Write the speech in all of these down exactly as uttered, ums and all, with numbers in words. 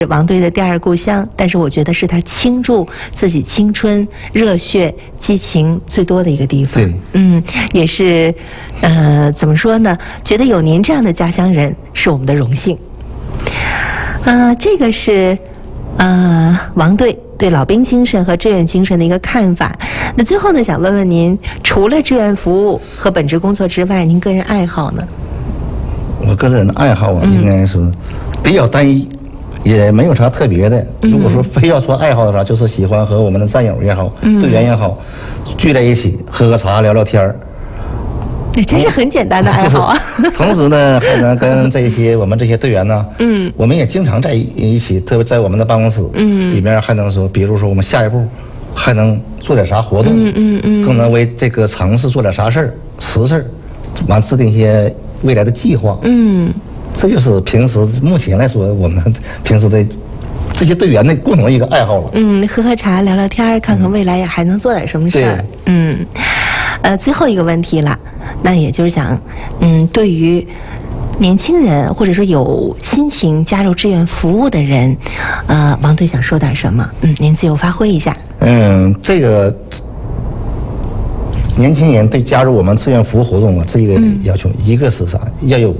王队的第二故乡，但是我觉得是他倾注自己青春、热血、激情最多的一个地方。 对， 嗯，也是，呃，怎么说呢？觉得有您这样的家乡人是我们的荣幸。呃，这个是呃王队对老兵精神和志愿精神的一个看法。那最后呢，想问问您，除了志愿服务和本职工作之外，您个人爱好呢？ 我个人的爱好啊，应该说比较单一。也没有啥特别的。如果说非要说爱好的话，就是喜欢和我们的战友也好、队员也好，聚在一起喝喝茶、聊聊天儿。 那真是很简单的爱好啊！ 同时呢，还能跟这些我们这些队员呢，嗯，我们也经常在一起，特别在我们的办公室，嗯，里面还能说，比如说我们下一步还能做点啥活动，嗯嗯嗯，更能为这个城市做点啥事儿、实事儿，完制定一些未来的计划，嗯。这就是平时目前来说，我们平时的这些队员的共同一个爱好了。嗯， 喝喝茶，聊聊天，看看未来也还能做点什么事儿。嗯，呃，最后一个问题了，那也就是想，嗯，对于年轻人或者说有心情加入志愿服务的人，呃，王队想说点什么？嗯，您自由发挥一下。 嗯，这个年轻人对加入我们志愿服务活动啊，这个要求、嗯、一个是啥？要有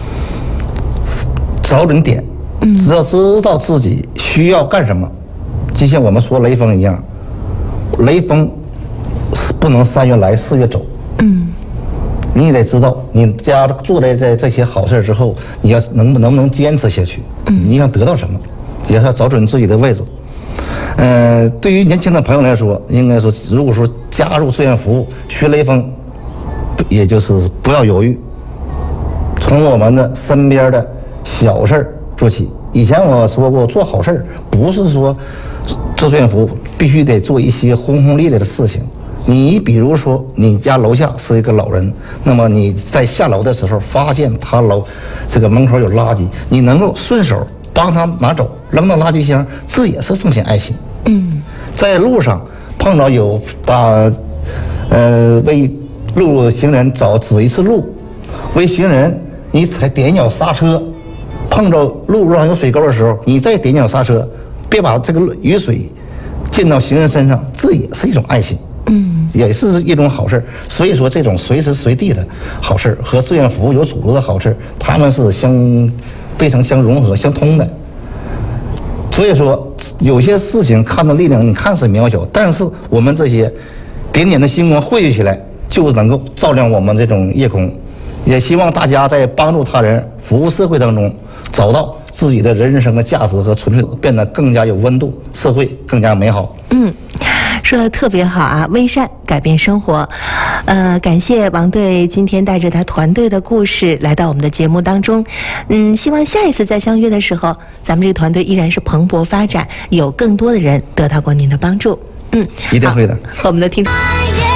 找准点，只要知道自己需要干什么，就像我们说雷锋一样，雷锋不能三月来四月走。嗯，你也得知道，你家做的这这些好事之后，你要能不能不能坚持下去？嗯，你想得到什么，也要找准自己的位置。呃，对于年轻的朋友来说，应该说，如果说加入志愿服务，学雷锋，也就是不要犹豫，从我们的身边的小事儿做起。以前我说过，做好事儿不是说做志愿服务必须得做一些轰轰烈烈的事情。你比如说，你家楼下是一个老人，那么你在下楼的时候发现他楼这个门口有垃圾，你能够顺手帮他拿走，扔到垃圾箱，这也是奉献爱心。嗯，在路上碰到有打呃为路行人找指一次路，为行人你才点脚刹车，碰着路上有水沟的时候，你再点脚刹车，别把这个雨水溅到行人身上，这也是一种爱心。嗯，也是一种好事。所以说，这种随时随地的好事和志愿服务有组织的好事，他们是相非常相融合、相通的。所以说，有些事情看到力量，你看似渺小，但是我们这些点点的星光汇聚起来，就能够照亮我们这种夜空。也希望大家在帮助他人、服务社会当中，找到自己的人生的价值和纯粹，变得更加有温度，社会更加美好。嗯。 说的特别好啊！微善改变生活，呃，感谢王队今天带着他团队的故事来到我们的节目当中。嗯，希望下一次再相约的时候，咱们这个团队依然是蓬勃发展，有更多的人得到过您的帮助。嗯， 一定会的。 我们的听众。